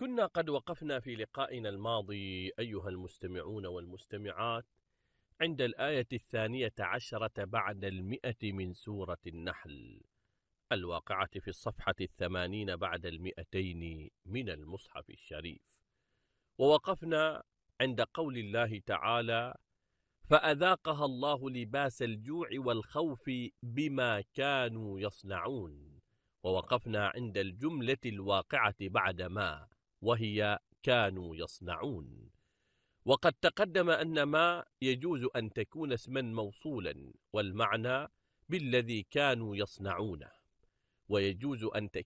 كنا قد وقفنا في لقائنا الماضي أيها المستمعون والمستمعات عند الآية 12 بعد 100 من سورة النحل الواقعة في الصفحة 80 بعد 200 من المصحف الشريف. ووقفنا عند قول الله تعالى: فأذاقها الله لباس الجوع والخوف بما كانوا يصنعون. ووقفنا عند الجملة الواقعة بعد ما، وهي كانوا يصنعون. وقد تقدم أن ما يجوز أن تكون اسما موصولا والمعنى بالذي كانوا يصنعونه، ويجوز أن